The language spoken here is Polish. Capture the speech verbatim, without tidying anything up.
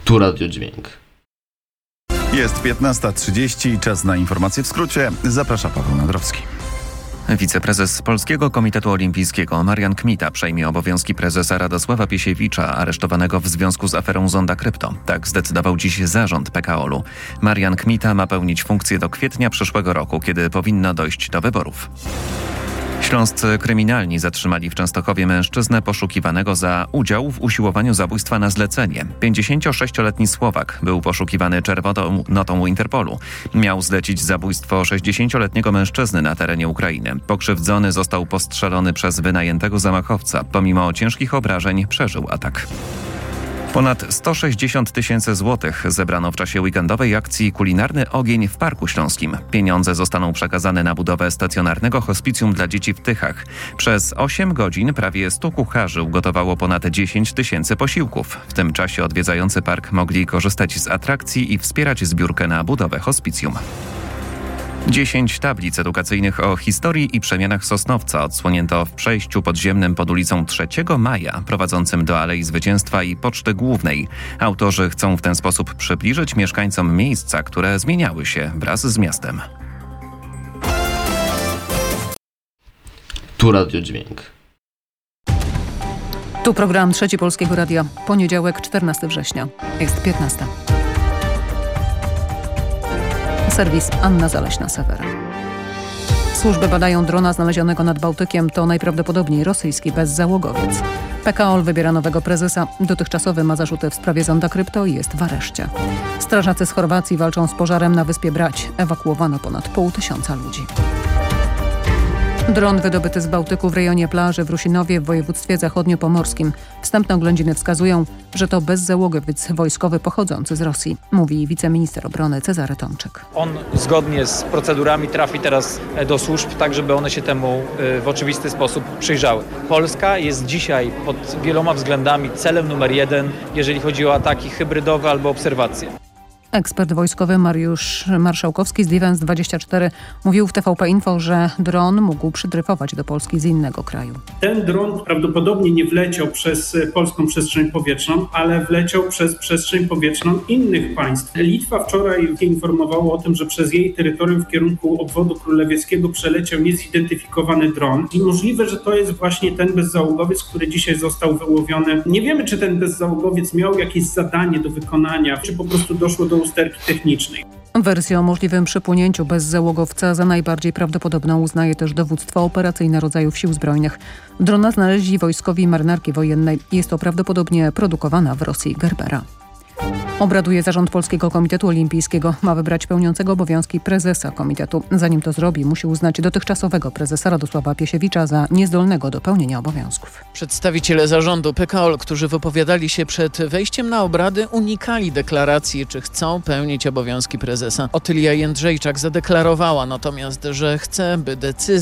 Tu Radiodźwięk. Jest piętnasta trzydzieści, czas na informacje w skrócie. Zaprasza Paweł Nadrowski. Wiceprezes Polskiego Komitetu Olimpijskiego Marian Kmita przejmie obowiązki prezesa Radosława Piesiewicza, aresztowanego w związku z aferą Zonda Krypto. Tak zdecydował dziś zarząd P K O L-u. Marian Kmita ma pełnić funkcję do kwietnia przyszłego roku, kiedy powinno dojść do wyborów. Śląscy kryminalni zatrzymali w Częstochowie mężczyznę poszukiwanego za udział w usiłowaniu zabójstwa na zlecenie. pięćdziesięciosześcioletni Słowak był poszukiwany czerwoną notą Interpolu. Miał zlecić zabójstwo sześćdziesięcioletniego mężczyzny na terenie Ukrainy. Pokrzywdzony został postrzelony przez wynajętego zamachowca. Pomimo ciężkich obrażeń przeżył atak. Ponad sto sześćdziesiąt tysięcy złotych zebrano w czasie weekendowej akcji Kulinarny Ogień w Parku Śląskim. Pieniądze zostaną przekazane na budowę stacjonarnego hospicjum dla dzieci w Tychach. Przez osiem godzin prawie stu kucharzy ugotowało ponad dziesięć tysięcy posiłków. W tym czasie odwiedzający park mogli korzystać z atrakcji i wspierać zbiórkę na budowę hospicjum. Dziesięć tablic edukacyjnych o historii i przemianach Sosnowca odsłonięto w przejściu podziemnym pod ulicą trzeciego Maja, prowadzącym do Alei Zwycięstwa i Poczty Głównej. Autorzy chcą w ten sposób przybliżyć mieszkańcom miejsca, które zmieniały się wraz z miastem. Tu Radiodźwięk. Tu program Trzeci Polskiego Radia. Poniedziałek, czternastego września. Jest piętnasta. Serwis Anna Zaleśna-Sewer. Służby badają drona znalezionego nad Bałtykiem. To najprawdopodobniej rosyjski bezzałogowiec. P K O L wybiera nowego prezesa. Dotychczasowy ma zarzuty w sprawie Zonda Krypto i jest w areszcie. Strażacy z Chorwacji walczą z pożarem na wyspie Brać. Ewakuowano ponad pół tysiąca ludzi. Dron wydobyty z Bałtyku w rejonie plaży w Rusinowie w województwie zachodniopomorskim. Wstępne oględziny wskazują, że to bezzałogowiec wojskowy pochodzący z Rosji, mówi wiceminister obrony Cezary Tomczyk. On zgodnie z procedurami trafi teraz do służb, tak żeby one się temu w oczywisty sposób przyjrzały. Polska jest dzisiaj pod wieloma względami celem numer jeden, jeżeli chodzi o ataki hybrydowe albo obserwacje. Ekspert wojskowy Mariusz Marszałkowski z Defense dwadzieścia cztery mówił w T V P Info, że dron mógł przydryfować do Polski z innego kraju. Ten dron prawdopodobnie nie wleciał przez polską przestrzeń powietrzną, ale wleciał przez przestrzeń powietrzną innych państw. Litwa wczoraj informowała o tym, że przez jej terytorium w kierunku obwodu królewieskiego przeleciał niezidentyfikowany dron. I możliwe, że to jest właśnie ten bezzałogowiec, który dzisiaj został wyłowiony. Nie wiemy, czy ten bezzałogowiec miał jakieś zadanie do wykonania, czy po prostu doszło do usterki technicznej. Wersję o możliwym przypłynięciu bezzałogowca za najbardziej prawdopodobną uznaje też dowództwo operacyjne rodzajów sił zbrojnych. Drona znaleźli wojskowi marynarki wojennej. Jest to prawdopodobnie produkowana w Rosji Gerbera. Obraduje zarząd Polskiego Komitetu Olimpijskiego. Ma wybrać pełniącego obowiązki prezesa komitetu. Zanim to zrobi, musi uznać dotychczasowego prezesa Radosława Piesiewicza za niezdolnego do pełnienia obowiązków. Przedstawiciele zarządu P K O L, którzy wypowiadali się przed wejściem na obrady, unikali deklaracji, czy chcą pełnić obowiązki prezesa. Otylia Jędrzejczak zadeklarowała natomiast, że chce, by decyzja